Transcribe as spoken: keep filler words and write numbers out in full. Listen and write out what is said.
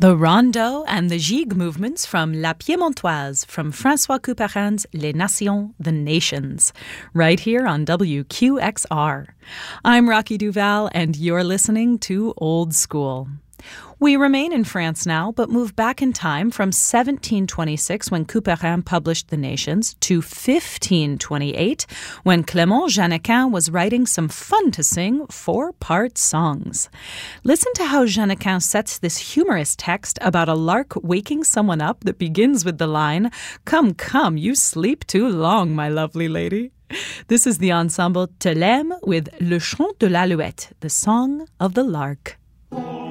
The Rondeau and the Gigue movements from La Piémontoise from François Couperin's Les Nations, the Nations, right here on W Q X R. I'm Rocky Duval, and you're listening to Old School. We remain in France now, but move back in time from seventeen twenty-six, when Couperin published The Nations, to fifteen twenty-eight, when Clément Janequin was writing some fun-to-sing four-part songs. Listen to how Janequin sets this humorous text about a lark waking someone up that begins with the line, "Come, come, you sleep too long, my lovely lady." This is the ensemble Thelème with Le Chant de l'Alouette, the song of the lark.